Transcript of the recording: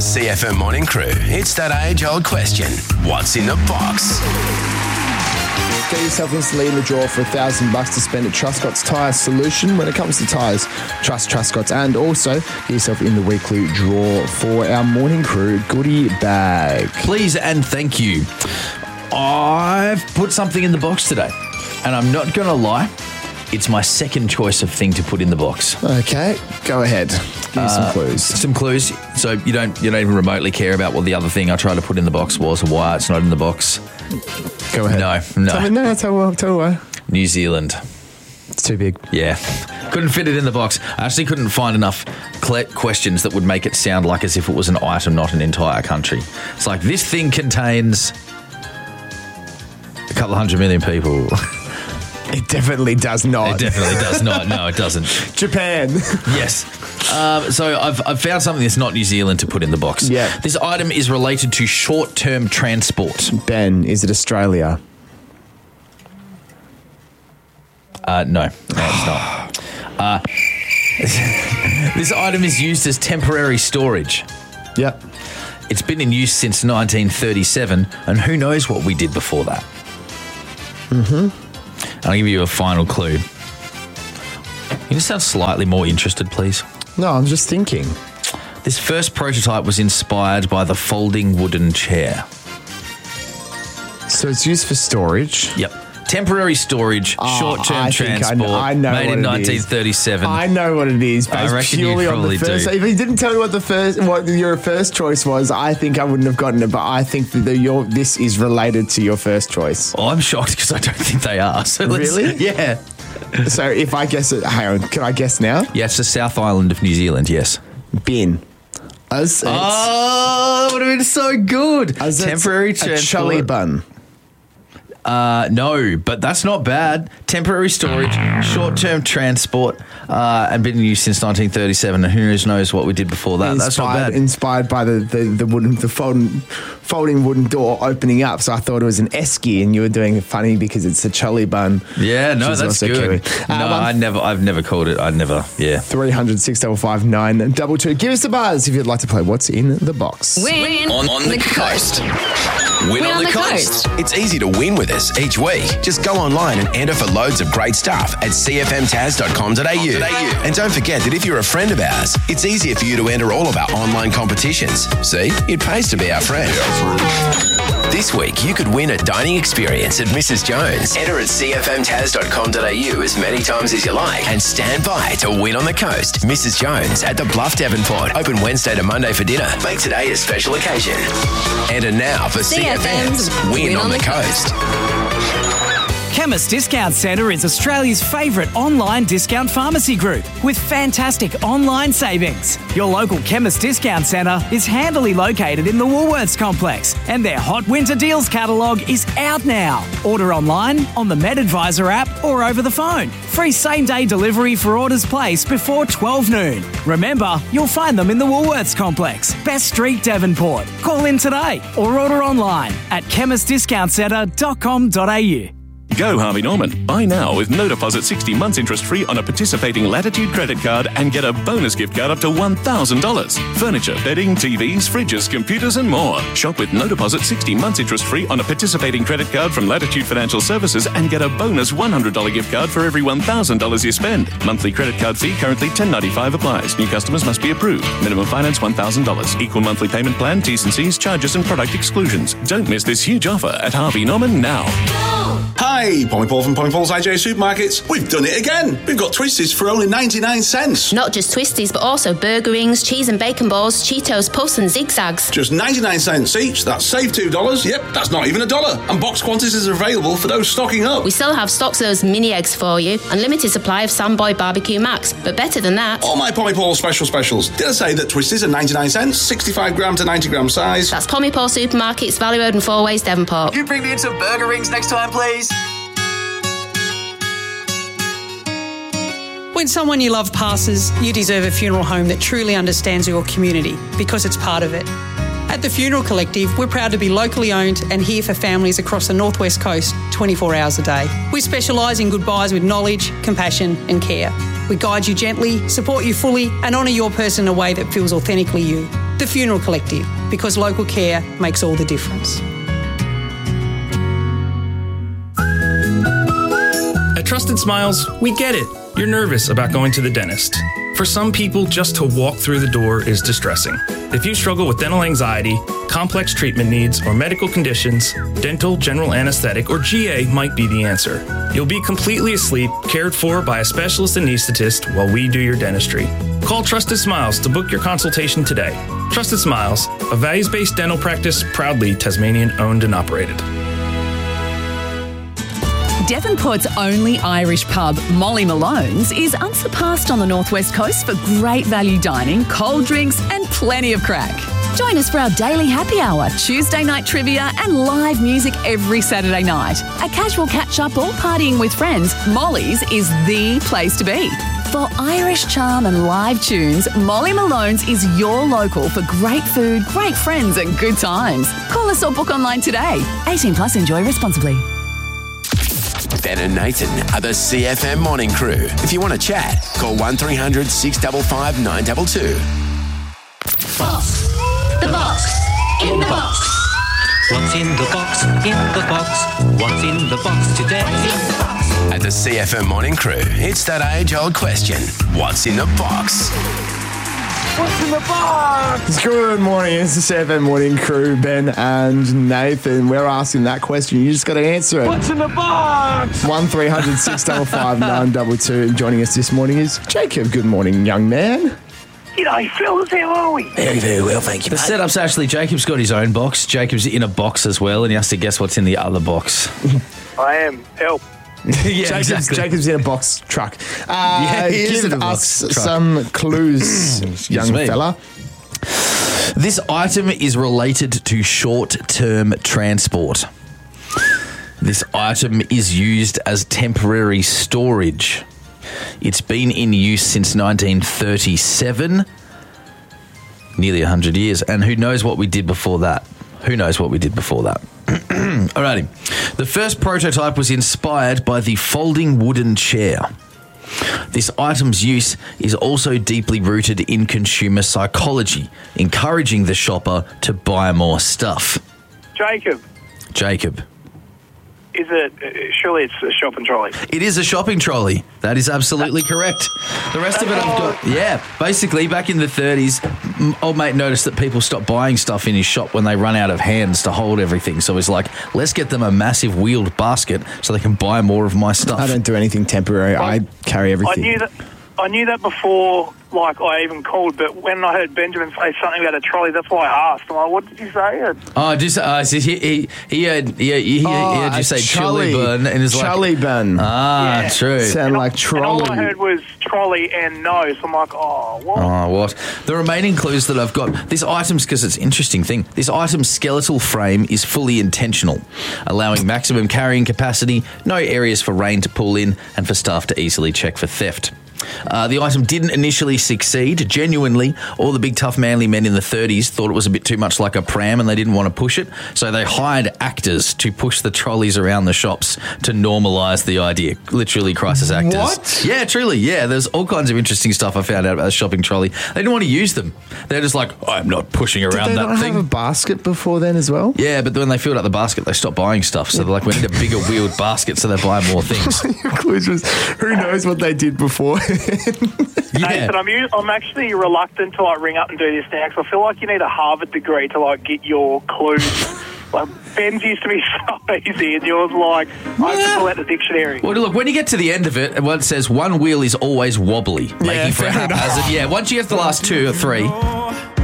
CFM Morning Crew, it's that age-old question. What's in the box? Get yourself instantly in the draw for $1,000 to spend at Truscott's Tyre Solution. When it comes to tyres, trust Truscott's. And also, get yourself in the weekly draw for our Morning Crew goodie bag. Please and thank you. I've put something in the box today, and I'm not going to lie, it's my second choice of thing to put in the box. Okay, go ahead. Give me some clues. Some clues. So you don't even remotely care about what the other thing I tried to put in the box was, or why it's not in the box. Go ahead. No. Tell me why. New Zealand. It's too big. Yeah. Couldn't fit it in the box. I actually couldn't find enough questions that would make it sound like as if it was an item, not an entire country. It's like, this thing contains a couple of 100 million people. It definitely does not. It definitely does not. No, it doesn't. Japan. Yes. So I've found something that's not New Zealand to put in the box. Yeah. This item is related to short-term transport. Ben, is it Australia? No, it's not. This item is used as temporary storage. Yep. It's been in use since 1937, and who knows what we did before that. Mm-hmm. I'll give you a final clue. You just sound slightly more interested, please. No, I'm just thinking. This first prototype was inspired by the folding wooden chair. So it's used for storage? Yep. Temporary storage, short-term transport, I know made in what 1937. I know what it is, I based reckon purely you on the probably first. do. If you didn't tell me what your first choice was, I think I wouldn't have gotten it. But I think that this is related to your first choice. Oh, I'm shocked because I don't think they are. So Really? Yeah. So if I guess it, hang on, can I guess now? Yeah, it's the South Island of New Zealand. Yes. Bin. Oh, that would have been so good. Temporary a transport. chili bun. No, but that's not bad. Temporary storage, short-term transport, and been in use since 1937. And who knows what we did before that? That's not bad. Inspired by the folding wooden door opening up. So I thought it was an esky, and you were doing it funny because it's a chili bun. Yeah, no, that's good. No, I've never called it. 300 655 922. Give us a buzz if you'd like to play What's in the Box. Win on the coast. Win on the coast. It's easy to win with us each week. Just go online and enter for loads of great stuff at cfmtaz.com.au. And don't forget that if you're a friend of ours, it's easier for you to enter all of our online competitions. See, it pays to be our friend. This week, you could win a dining experience at Mrs. Jones. Enter at cfmtaz.com.au as many times as you like and stand by to win on the coast. Mrs. Jones at the Bluff Devonport. Open Wednesday to Monday for dinner. Make today a special occasion. Enter now for CFM's Win on the Coast. Chemist Discount Centre is Australia's favourite online discount pharmacy group with fantastic online savings. Your local Chemist Discount Centre is handily located in the Woolworths complex, and their Hot Winter Deals catalogue is out now. Order online, on the MedAdvisor app, or over the phone. Free same-day delivery for orders placed before 12 noon. Remember, you'll find them in the Woolworths complex, Best Street, Devonport. Call in today or order online at chemistdiscountcentre.com.au. Go Harvey Norman. Buy now with no deposit 60 months interest free on a participating Latitude credit card and get a bonus gift card up to $1,000. Furniture, bedding, TVs, fridges, computers and more. Shop with no deposit 60 months interest free on a participating credit card from Latitude Financial Services and get a bonus $100 gift card for every $1,000 you spend. Monthly credit card fee currently $10.95 applies. New customers must be approved. Minimum finance $1,000. Equal monthly payment plan, T's and C's, charges and product exclusions. Don't miss this huge offer at Harvey Norman now. Hi, Pommy Paul from Pommy Paul's IJ Supermarkets. We've done it again. We've got Twisties for only 99 cents. Not just Twisties, but also burger rings, cheese and bacon balls, Cheetos, Puffs and Zigzags. Just 99 cents each. That's save $2. Yep, that's not even $1. And box quantities are available for those stocking up. We still have stocks of those mini eggs for you. Unlimited supply of Samboy Barbecue Max. But better than that, all my Pommy Paul specials. Did I say that Twisties are 99 cents, 65 gram to 90 gram size? That's Pommy Paul Supermarkets, Valley Road and Four Ways, Devonport. Can you bring me in some burger rings next time, please? When someone you love passes, you deserve a funeral home that truly understands your community because it's part of it. At the Funeral Collective, we're proud to be locally owned and here for families across the North West Coast 24 hours a day. We specialise in goodbyes with knowledge, compassion and care. We guide you gently, support you fully and honour your person in a way that feels authentically you. The Funeral Collective, because local care makes all the difference. At Trusted Smiles, we get it. You're nervous about going to the dentist. For some people, just to walk through the door is distressing. If you struggle with dental anxiety, complex treatment needs, or medical conditions, dental, general anesthetic, or GA might be the answer. You'll be completely asleep, cared for by a specialist anesthetist while we do your dentistry. Call Trusted Smiles to book your consultation today. Trusted Smiles, a values-based dental practice proudly Tasmanian-owned and operated. Devonport's only Irish pub, Molly Malone's, is unsurpassed on the northwest coast for great value dining, cold drinks and plenty of crack. Join us for our daily happy hour, Tuesday night trivia and live music every Saturday night. A casual catch-up or partying with friends, Molly's is the place to be. For Irish charm and live tunes, Molly Malone's is your local for great food, great friends and good times. Call us or book online today. 18 plus, enjoy responsibly. Ben and Nathan are the CFM Morning Crew. If you want to chat, call 1300 655 922. Box. The box. In the box. What's in the box? In the box. What's in the box today? At the CFM Morning Crew, it's that age-old question. What's in the box? What's in the box? Good morning. It's the 7 Morning Crew, Ben and Nathan. We're asking that question. You just got to answer it. What's in the box? 1300 655 922. And joining us this morning is Jacob. Good morning, young man. G'day, fellas. How are we? Very well, thank you, The setup's actually, Jacob's got his own box. Jacob's in a box as well, and he has to guess what's in the other box. I am. Help. Yeah, Jacob's in a box truck. He is in a give box us truck. some clues, young me. fella. This item is related to short-term transport. This item is used as temporary storage. It's been in use since 1937, nearly 100 years. And who knows what we did before that? Alrighty. The first prototype was inspired by the folding wooden chair. This item's use is also deeply rooted in consumer psychology, encouraging the shopper to buy more stuff. Jacob. Is it? Surely it's a shopping trolley. It is a shopping trolley. That is absolutely correct. The rest of it I've got... Yeah, basically, back in the 30s, old mate noticed that people stopped buying stuff in his shop when they run out of hands to hold everything. So he's like, let's get them a massive wheeled basket so they can buy more of my stuff. I don't do anything temporary. I carry everything. I knew that before, like, I even called, but when I heard Benjamin say something about a trolley, that's why I asked. I'm like, what did you say? He heard you say chili bun, and it's like... Chili bun. Ah, yeah. True. Sound like trolley. And all I heard was trolley and no, so I'm like, what? The remaining clues that I've got, this item's, because it's an interesting thing, this item's skeletal frame is fully intentional, allowing maximum carrying capacity, no areas for rain to pull in, and for staff to easily check for theft. The item didn't initially succeed. Genuinely, all the big tough manly men in the 30s thought it was a bit too much like a pram and they didn't want to push it, so they hired actors to push the trolleys around the shops to normalise the idea. Literally crisis actors. What? Yeah, truly, yeah. There's all kinds of interesting stuff I found out about the shopping trolley. They didn't want to use them. They're just like, I'm not pushing around Did they that not thing. have a basket before then as well? Yeah, but when they filled up the basket, they stopped buying stuff. So they're like, we need a bigger wheeled basket, so they buy more things. Your clues was, who knows what they did before? Yeah. But I'm actually reluctant to ring up and do this now because I feel like you need a Harvard degree to get your clues. Ben's used to be so easy, and yours I have to pull out the dictionary. Well, look, when you get to the end of it, it says one wheel is always wobbly, making for a haphazard. Yeah, once you get to the last 2 or 3.